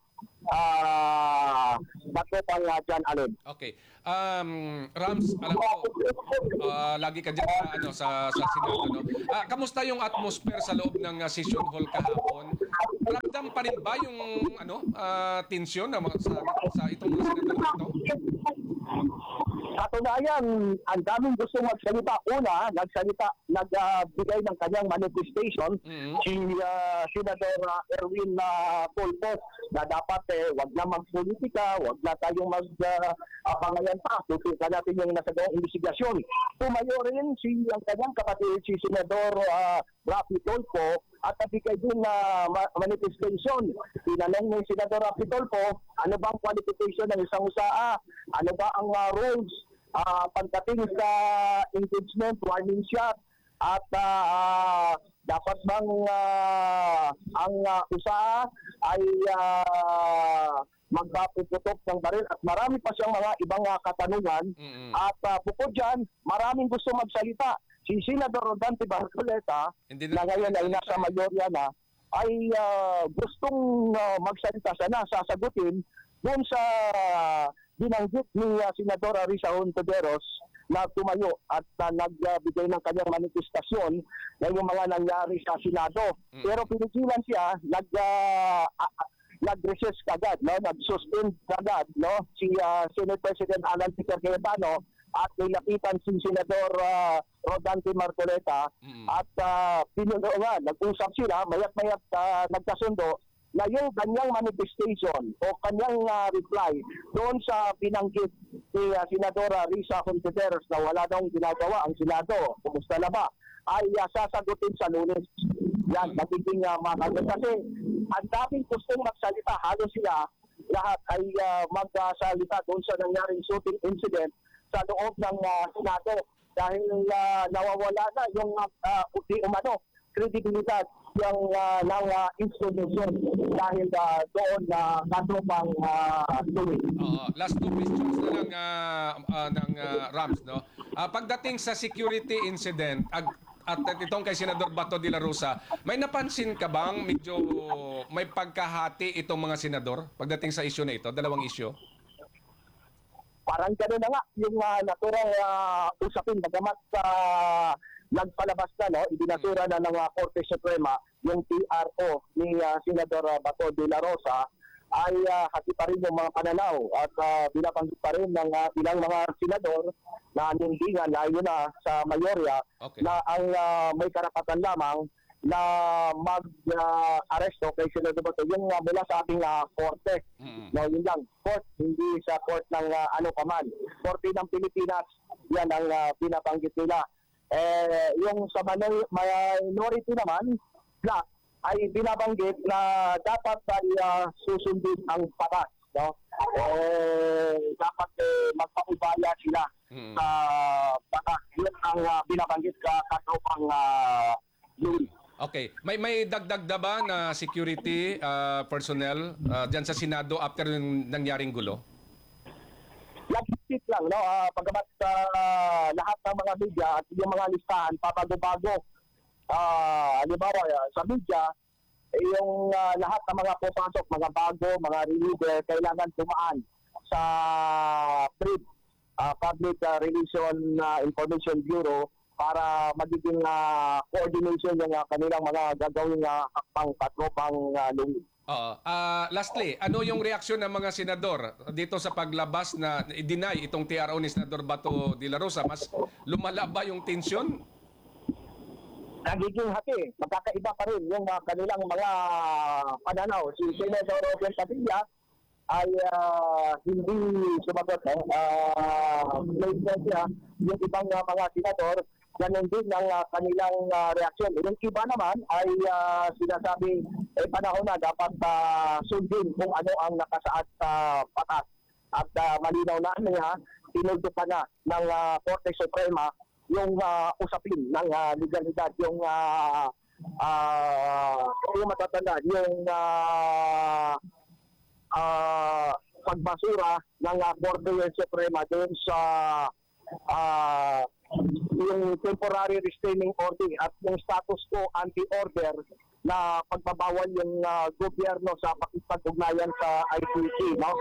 Bakit ang John Allen? Okay. Rams, alam ko, lagi ka dyan sa Senado, no? Kamusta yung atmosphere sa loob ng session hall kahapon? Ramdam pa rin ba yung tensyon sa itong mga senador dito? Katunayan, ang daming gusto magsalita. Una, nagbigay ng kanyang manifestation si Senator Erwin Tulfo na dapat wag na magpolitika, wag na tayong magpangayan pa. Tutukan natin yung nasagawang investigasyon. Tumayo rin ang kanyang kapatid, si Senador Rafi Tulfo, at nagbigay din na manifestation. Tinanong ni Senador Rafi Tulfo, ano bang qualification ng isang usaa? Ano ba ang rules pagdating sa engagement, warning shot, at dapat bang ang usaa ay magpapuputok ng baril, at marami pa siyang mga ibang katanungan. At bukod dyan, maraming gusto magsalita. Si Senador Rodante Marcoleta, na ngayon ay nasa mayorya na, ay gustong magsalita sana, sasagutin doon sa binanggit ni Senador Risa Hontiveros na tumayo at nagbigay ng kanyang manifestasyon na yung mga nangyari sa Senado. Pero pinigilan siya, nag-recess kagad, no? Nag-suspend kagad, no? Si Senate President Alan Peter Cayetano at nilapitan si Senador Rodante Marcoleta at nag-usap sila, mayat-mayat nagkasundo na yung kanyang manifestation o kanyang reply doon sa binanggit ni Senadora Risa Hontiveros na wala daw ginagawa ang Senado, kumusta na ba, ay sasagutin sa Lunes. Yan, magiging makagot. Kasi ang daming gustong magsalita, halos sila lahat ay magsalita doon sa nangyaring shooting incident sa loob ng Senado dahil nawawala na yung kredibilidad ng institusyon dahil doon katropang tuloy. Last two questions na lang ng Rams, no? Pagdating sa security incident at itong kay Senador Bato de la Rosa, may napansin ka bang medyo may pagkahati itong mga senador pagdating sa issue na ito, dalawang issue? Parang gano'n na nga yung naturang usapin, bagamat nagpalabas na, no, ibinasura na ng Korte Suprema yung TRO ni Senador Bato de la Rosa, ay hati pa rin yung mga pananaw at binabanggit pa rin ng ilang mga senador na nindigan layo na sa mayorya na ang may karapatan lamang na mag-aresto kay Senador Bato yung mula sa ating korte. No, yun lang, court, hindi sa court ng ano paman. Korte ng Pilipinas, yan ang binabanggit nila. Yung sa minority naman na ay binabanggit na dapat ay susundin ang batas, no? Dapat magpaubaya sila sa batas. Yun ang binabanggit katropang Louis. Okay. May dagdag na ba na security personnel dyan sa Senado after yung nangyaring gulo? Lagsit lang, no? Pagkabat lahat ng mga media at yung mga listahan, pabago-bago. Halimbawa, sa media, yung lahat ng mga pupasok, mga bago, mga reliever, kailangan tumaan sa PRIB, Public Relation Information Bureau, para magiging coordination yung kanilang mga gagawing hakbang katropang lungit. Lastly, ano yung reaksyon ng mga senador dito sa paglabas na i-deny itong TRO ni Senador Bato de la Rosa? Mas lumala ba yung tensyon? Nagiging hati. Magkakaiba pa rin yung kanilang mga pananaw. Si Senator Robert Padilla ay hindi sumagot. May siya yung ibang mga senador, ganun din ang kanilang reaksyon. Yung iba naman ay sinasabi, panahon na dapat sundin kung ano ang nakasaad sa batas. At malinaw na niya, tinuldukan na ng Korte Suprema yung usapin ng legalidad, yung yung matatandaan, yung pagbasura ng Korte Suprema doon sa yung temporary restraining order at yung status quo anti-order na pagbabawal yung gobyerno sa pakikipag-ugnayan sa ICC, no?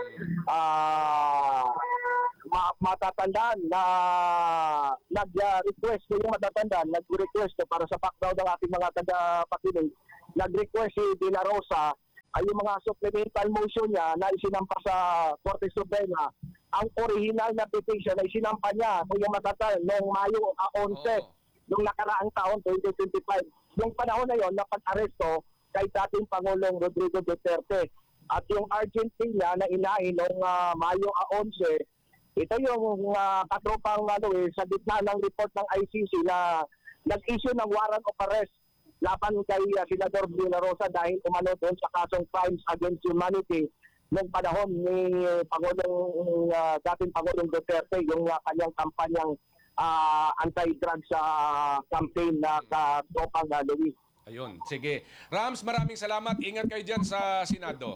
Matatandaan na nag-request para sa background ng ating mga taga-pakinig, nag-request si De La Rosa ay yung mga supplemental motion niya na isinampa sa Korte Suprema. Ang original na petition ay isinampa niya yung matatal noong Mayo 11 noong nakaraang taon, 2025. Yung panahon na yon na pag-aresto kay dating Pangulong Rodrigo Duterte. At yung Argentina na inahin noong Mayo 11, ito yung katropang sa gitna ng report ng ICC na nag-issue ng warrant of arrest laban kay Senador De La Rosa dahil umano doon sa kasong crimes against humanity noong panahon ni dating Pangulong Duterte, yung kanyang kampanyang anti-drug sa campaign na katropang Louis. Ayun, sige. Rams, maraming salamat. Ingat kayo dyan sa Senado.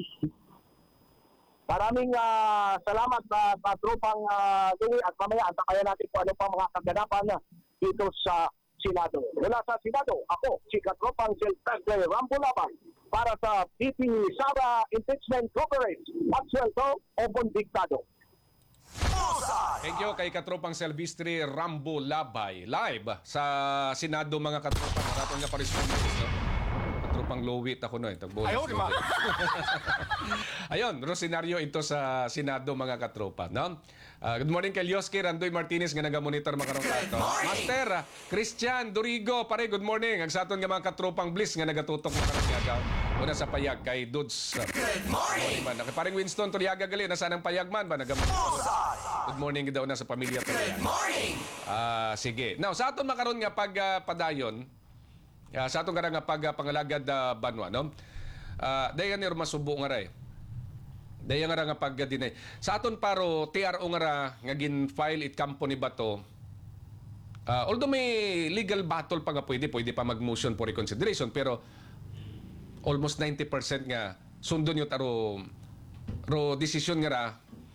Maraming salamat sa katropang Louis at mamaya kaya natin kung ano pa mga kaganapan dito sa Senado. Mula sa Senado, ako, si Katropang Silvestre Rambo Laban para sa BP Sara Impeachment Coverage. Maxwell To, Obon Dictado. Thank you kay Katropang Silvestre Rambo Labay. Live sa Senado, mga katropa. Maratong nga pa-respondents, no? Katropang Lowit ako, no? Ayun, Rosenaryo ito sa Senado, mga katropa, no? Good morning kay Lioski Randoy Martinez nga naga-monitor makarong kato. Master Christian Dorigo, pare, good morning. Ang saton nga mga katropang Bliss nga nagatutok makarong kato. Una sa payag kay Dudes. Good morning. Paring Winston Turiaga gali, nasaan ang payag man ba? Good morning daw na sa pamilya Turiaga. Good morning. Sige. Now, sa aton makaron nga pagpadayon, sa aton nga pangalagad banwa, no? Dayan ni masubo nga ray. Dayan nga pagdinay. Sa aton paro TRO nga gin-file it kampo ni Bato. Although may legal battle pa nga pwede pa mag-motion for reconsideration, pero almost 90% nga sundon yung ro decision nga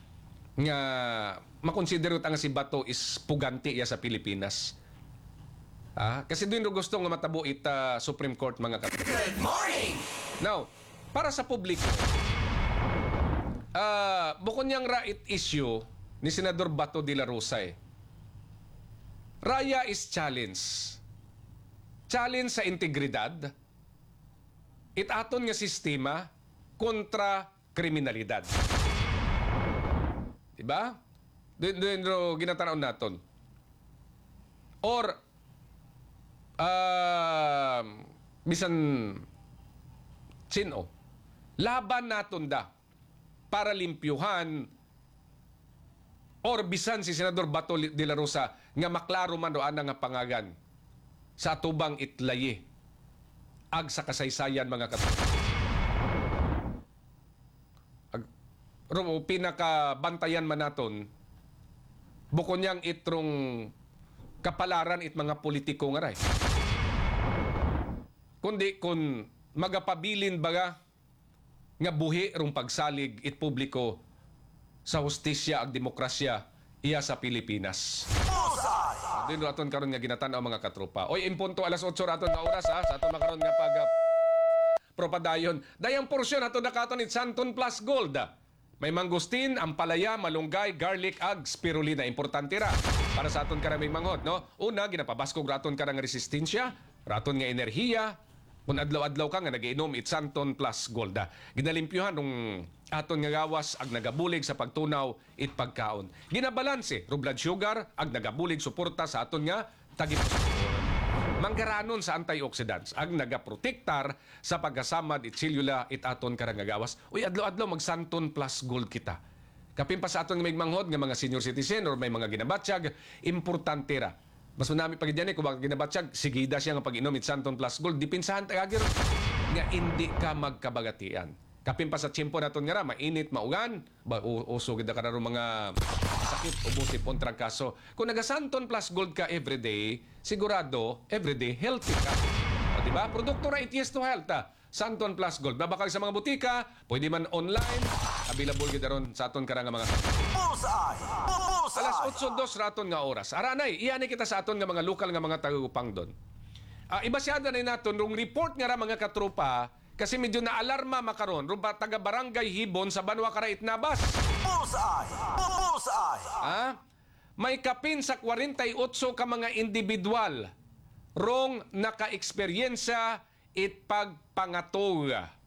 makonsider ang si Bato is puganti ya sa Pilipinas. Kasi doon gusto nga matabo ita Supreme Court, mga kapatid. Good morning! Now, para sa publiko, bukod niyang right issue ni Senador Bato de la Rosa, Raya is challenge. Challenge sa integridad, itaton nga sistema kontra kriminalidad. Diba? Doon ginatanaw naton. Or, bisan sino, laban naton da para limpyuhan or bisan si Senador Bato de la Rosa nga maklaro man doan nga pangagan sa atubang itlaye ag sa kasaysayan, mga kapatid. Pinakabantayan man naton bukod niyang itrong kapalaran it mga politiko nga ray. Kundi kung magapabilin baga nga buhi rong pagsalig it publiko sa hustisya ag demokrasya iya sa Pilipinas. Dino aton karon nga ginatan-aw, mga katropa. Oy, impunto alas 8 raton nga oras sa aton makaron nga propadayon. Dayang porsyon aton nakaton it Santon Plus Gold. May mangustin, ampalaya, malunggay, garlic, ag, spirulina. Importante ra para sa aton karaming manghod, no? Una, ginapabaskog raton ka ng resistensya, raton nga enerhiya. Kung adlaw-adlaw ka nga nagiinom it Santon Plus Gold. Ginalimpyuhan nung aton nga gawas ag nagabulig sa pagtunaw it pagkaon. Ginabalanse ro blood sugar ag nagabulig suporta sa aton nga tagipusyon. Manggaranon sa antioxidants ag nagaprotektar sa pagkasamad it selula it aton karang gawas. Uy, adlaw-adlaw mag Santon Plus Gold kita. Kapin pa sa aton nga may manghod nga mga senior citizen or may mga ginabatsyag, importante ra. Mas manami pag dyan kung bakit ginabatsyag, sigida siya nga pag-inom it Santon Plus Gold, dipinsahan tagagir nga hindi ka magkabagatian. Kapin pa sa tiyempo naton nga ra, mainit, maugan, uso gida ka na rin mga sakit, ubusi, pontrang kaso. Kung naga Santon Plus Gold ka everyday, sigurado, everyday, healthy ka. Di ba? Produkto ra it yes to health. Santon Plus Gold. Babakal sa mga butika, pwede man online, available gid ron sa aton karang mga Alas 8:02 raton nga oras. Aranay, iyani kita sa aton nga mga lokal nga mga tagaupang doon. Ibasyada na naton rong report nga ra mga katropa kasi medyo na alarma makaron rong taga barangay Hibon sa Banwa Karait Nabas. May kapin sa 48 ka mga individual rong naka-eksperyensya it pagpangatog